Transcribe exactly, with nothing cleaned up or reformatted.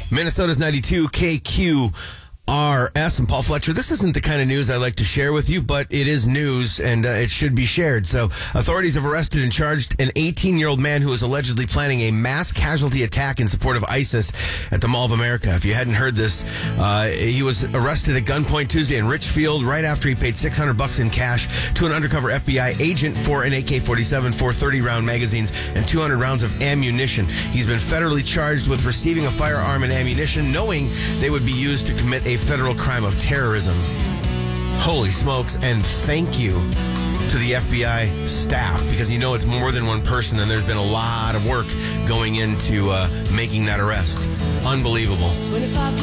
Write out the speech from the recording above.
Minnesota's ninety-two K Q R S and Paul Fletcher. This isn't the kind of news I like to share with you, but it is news and uh, it should be shared. So authorities have arrested and charged an eighteen-year-old man who is allegedly planning a mass casualty attack in support of ISIS at the Mall of America. If you hadn't heard this, uh, he was arrested at gunpoint Tuesday in Richfield right after he paid six hundred bucks in cash to an undercover F B I agent for an A K forty-seven, four thirty-round magazines, and two hundred rounds of ammunition. He's been federally charged with receiving a firearm and ammunition, knowing they would be used to commit a federal crime of terrorism. Holy smokes, and thank you to the F B I staff, because you know it's more than one person and there's been a lot of work going into uh, making that arrest. Unbelievable.